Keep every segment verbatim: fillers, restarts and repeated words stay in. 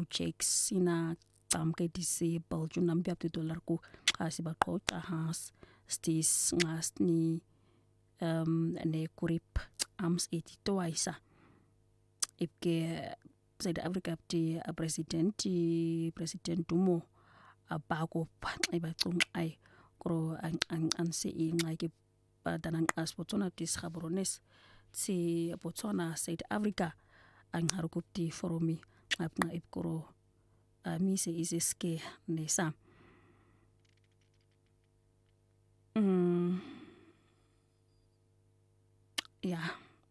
projects ina tamke disable junam biap dollar ku kasi ba ko has stis ngas ni um ne kurip ams etito aisa ipke South Africa ti presidenti president dumo abako iba tung ai kro an an an se ingake padanan as Botswana tis Gaborone si Botswana South Africa ang harukupti foromi apna ipkoro mi se iseske nesa mm ya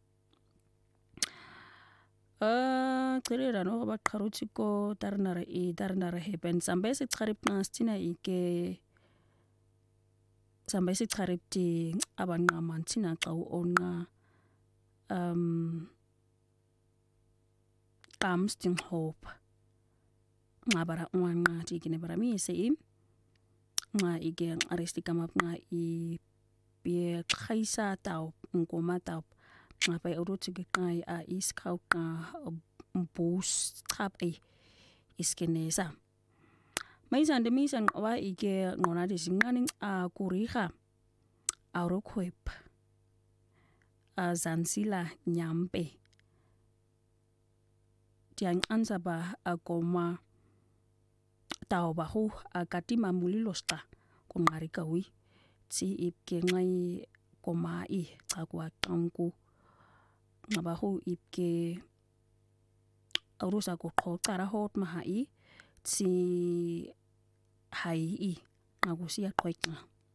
Uh, qirira no ba qharutiko tarnara e tarnara heben sambe se qharip ngastina ike sambe se qharipti abanqamantsina xa uonqa um qamsting hope ngabara unqa tikine bara mi se im nga ike aresti kamap nga i be khaisa tau ngoma tau ngapai uruti kai a iskau ka boost trap e iskenesa maisa de misa wa ike ngona de singani a kuriga aurokwep a zansila nyampe tiang ansaba agoma tau bahu akatima mulilosta kungarika wi ti ipke ngai komai takwa kamku ngabahu ipke arusa ko qara hot mahai ti hai i ngagusia qoitna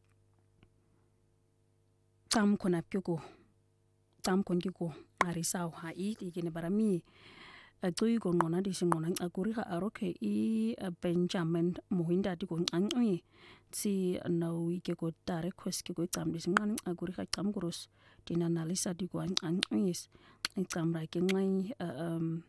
tam kona pyuko tam konjiko arisau hai tikine barami atui ko ngona di singona akuriga aroke i Benjamin Muhinda di ko anui ti no wike ko tare koske ko tam di singani akuriga tam kurus din analisa di ko anui itam ra ke ngai um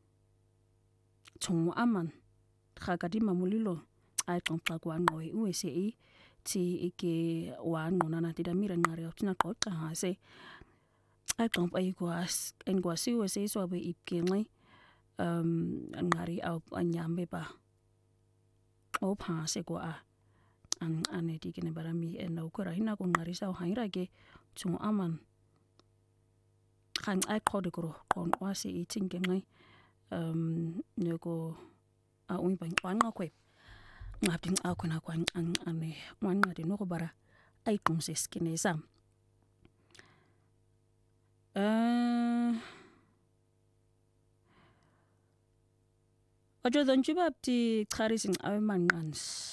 tong aman khakadi mamulilo ai tongpa kwa ngoi uese i ti ike wa ngona na tida mira ngari otina ko ka hase ai tongpa i kwas en kwasi uese so be ipke ngai um ngari au anyambe ba o pa se ko a an ane tikine barami en no ko rahina ko ngari sa haira ke tong aman kan ai ko de ko kon wasi i tinge ngai um neko a un ban kwanga kwe ngaping a kona kwan an ane wanga de no bara ai kung se skinesa uh ojo don jibapti kharising awmangans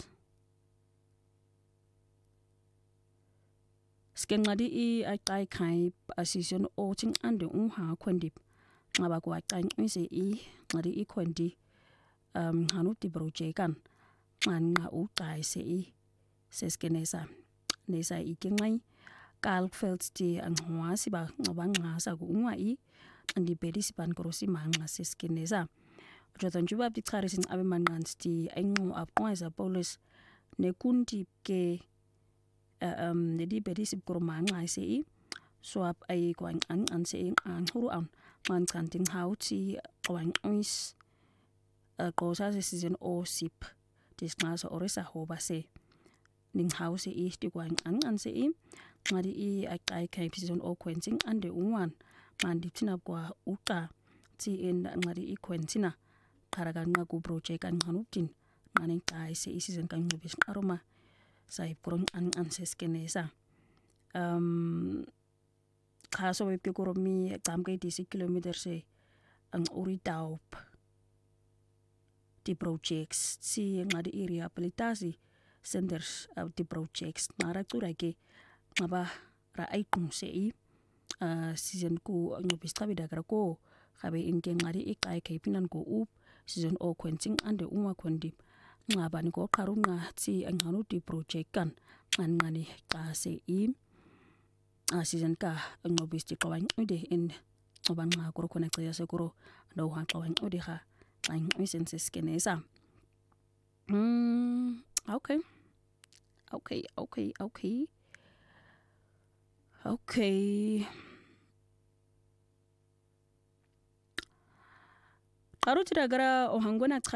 skengadi i ai kai asison oting ande unha kwendip ngaba ko aqan ise i ngadi i kwendi um hanuti brojekan nga uqai se i seskenesa nesa ikengai kalfelt ti angwasi ba ngoba ngasa ku unwa i andi bedisi ban krosi manga seskenesa jodan juba bi tsarising abemanans ti engu apwaisa police ne kunti ke um ne di bedisi kromanga se i swap ai kwang an an se an huru an man kanting hauti kwang is a cosa se season o sip disnasa orisa hoba se ning house is di kwang an an se i ngadi i ai kai season o kwenting ande unwan man ditina kwa uka ti en ngadi i kwentina karaga ngaku project an hanutin ngani kai se season kan ngobis aroma sai kurong an an se skenesa um kaso web ke koromi tamke di kilometer se ang uri taup di projects si ngadi i rehabilitasi centers of di projects mara tura ke ngaba ra ai tung se i uh, season ku ngobis tabi dagra ko kabe inke ngadi i kai kai pinan ko up season o kwenting ande unwa kwendi ngaba ni ko karunga ti ang hanu di project kan ngan ngani ka se i a season ka ngobis ti kawan ude in oban nga kuro connect ya seguro do ha kawan ude ha ang senses kenesa mm okay okay okay okay okay Karu tira gara ohangona